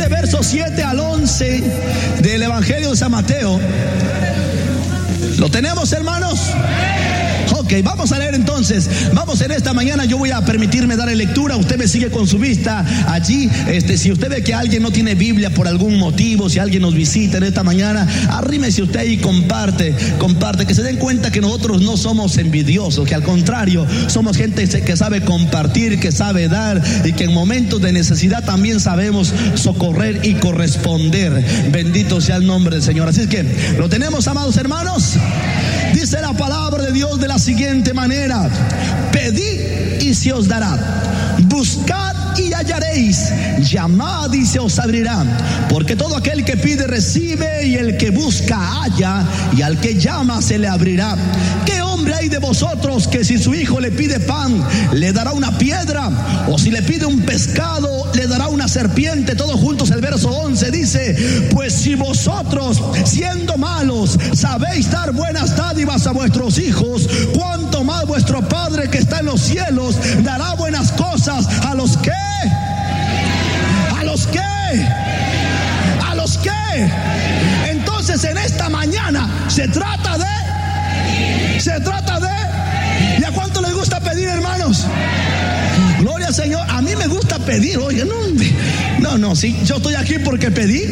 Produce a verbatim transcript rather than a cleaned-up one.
siete, versos siete al once del Evangelio de San Mateo. ¿Lo tenemos, hermanos? Ok, vamos a leer entonces. Vamos en esta mañana, yo voy a permitirme dar lectura. Usted me sigue con su vista allí. Este, si usted ve que alguien no tiene Biblia por algún motivo, si alguien nos visita en esta mañana, arrímese usted y comparte, comparte, que se den cuenta que nosotros no somos envidiosos, que al contrario, somos gente que sabe compartir, que sabe dar y que en momentos de necesidad también sabemos socorrer y corresponder. Bendito sea el nombre del Señor. Así es que, ¿lo tenemos, amados hermanos? Dice la palabra de Dios de la siguiente manera: pedid y se os dará, buscad y hallaréis, llamad y se os abrirá, porque todo aquel que pide recibe, y el que busca halla, y al que llama se le abrirá. ¿Qué hombre hay de vosotros que si su hijo le pide pan, le dará una piedra? O si le pide un pescado, le dará una serpiente? Todos juntos el verso once dice: pues si vosotros, siendo malos, sabéis dar buenas dádivas a vuestros hijos, cuánto más vuestro Padre que está en los cielos dará buenas cosas a los que a los que a los que entonces en esta mañana se trata de se trata de ¿y a cuánto les gusta pedir, hermanos? Gloria al Señor. A mí me gusta pedir. Oye, no, no, no, sí, yo estoy aquí porque pedí.